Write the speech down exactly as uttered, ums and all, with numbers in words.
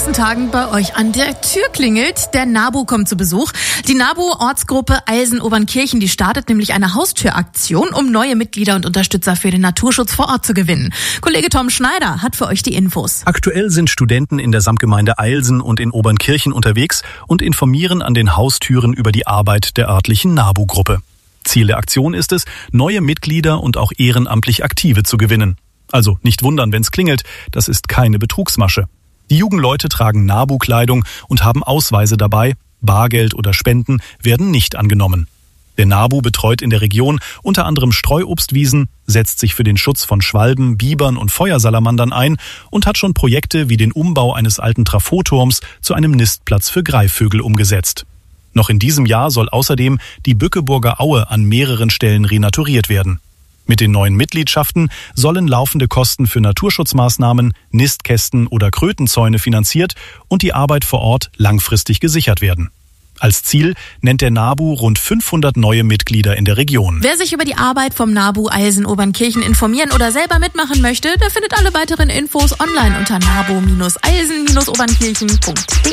nächsten Tagen bei euch an der Tür klingelt. Der NABU kommt zu Besuch. Die NABU-Ortsgruppe Eilsen-Obernkirchen, die startet nämlich eine Haustüraktion, um neue Mitglieder und Unterstützer für den Naturschutz vor Ort zu gewinnen. Kollege Tom Schneider hat für euch die Infos. Aktuell sind Studenten in der Samtgemeinde Eilsen und in Obernkirchen unterwegs und informieren an den Haustüren über die Arbeit der örtlichen NABU-Gruppe. Ziel der Aktion ist es, neue Mitglieder und auch ehrenamtlich Aktive zu gewinnen. Also nicht wundern, wenn's klingelt, das ist keine Betrugsmasche. Die Jugendleute tragen NABU-Kleidung und haben Ausweise dabei. Bargeld oder Spenden werden nicht angenommen. Der NABU betreut in der Region unter anderem Streuobstwiesen, setzt sich für den Schutz von Schwalben, Bibern und Feuersalamandern ein und hat schon Projekte wie den Umbau eines alten Trafoturms zu einem Nistplatz für Greifvögel umgesetzt. Noch in diesem Jahr soll außerdem die Bückeburger Aue an mehreren Stellen renaturiert werden. Mit den neuen Mitgliedschaften sollen laufende Kosten für Naturschutzmaßnahmen, Nistkästen oder Krötenzäune finanziert und die Arbeit vor Ort langfristig gesichert werden. Als Ziel nennt der NABU rund fünfhundert neue Mitglieder in der Region. Wer sich über die Arbeit vom NABU Eilsen-Obernkirchen informieren oder selber mitmachen möchte, der findet alle weiteren Infos online unter nabu Bindestrich eilsen Bindestrich obernkirchen punkt de.